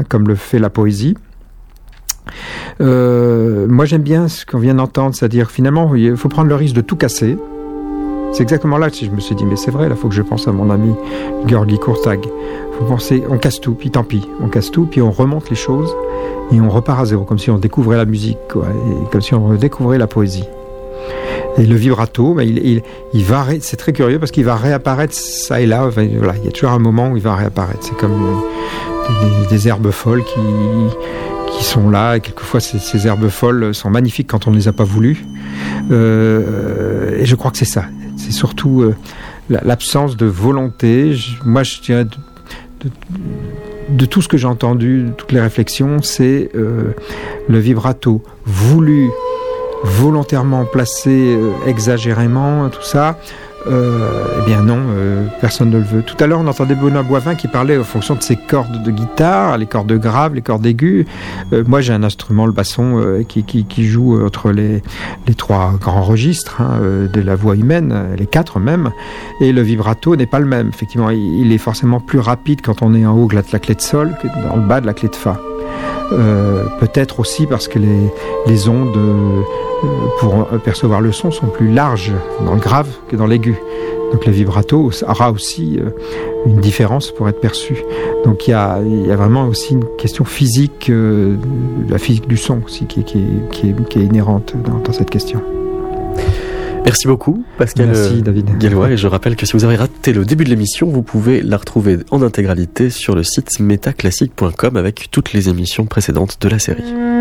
comme le fait la poésie. Moi j'aime bien ce qu'on vient d'entendre, c'est-à-dire finalement il faut prendre le risque de tout casser. C'est exactement là que je me suis dit mais c'est vrai, là faut que je pense à mon ami Georgi Kurtag. Faut penser, on casse tout, puis tant pis, on casse tout, puis on remonte les choses et on repart à zéro, comme si on découvrait la musique, quoi, et comme si on redécouvrait la poésie. Et le vibrato, il va, c'est très curieux parce qu'il va réapparaître ça et là. Enfin, voilà, il y a toujours un moment où il va réapparaître. C'est comme des herbes folles qui sont là, et quelquefois ces herbes folles sont magnifiques quand on ne les a pas voulues. Et je crois que c'est ça. C'est surtout l'absence de volonté. Moi, je dirais de tout ce que j'ai entendu, toutes les réflexions, c'est le vibrato voulu, volontairement placé, exagérément, tout ça. Eh bien non, personne ne le veut. Tout à l'heure, on entendait Benoît Boivin qui parlait en fonction de ses cordes de guitare, les cordes graves, les cordes aiguës. Moi, j'ai un instrument, le basson, qui joue entre les trois grands registres de la voix humaine, les 4 même. Et le vibrato n'est pas le même. Effectivement, il est forcément plus rapide quand on est en haut de la clé de sol que dans le bas de la clé de fa. Peut-être aussi parce que les ondes pour percevoir le son sont plus larges dans le grave que dans l'aigu. Donc le vibrato aura aussi une différence pour être perçu. Donc il y a vraiment aussi une question physique, la physique du son aussi qui est inhérente dans cette question. Merci beaucoup, Pascal Gallois. Et je rappelle que si vous avez raté le début de l'émission, vous pouvez la retrouver en intégralité sur le site metaclassique.com avec toutes les émissions précédentes de la série.